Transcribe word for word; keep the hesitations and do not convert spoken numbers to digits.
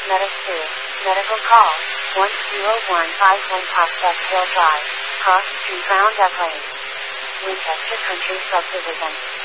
Medic two. Medical call. one zero one five one Prospect Hill Drive. Cross Street Roundup Lane. Winchester Country Subdivision.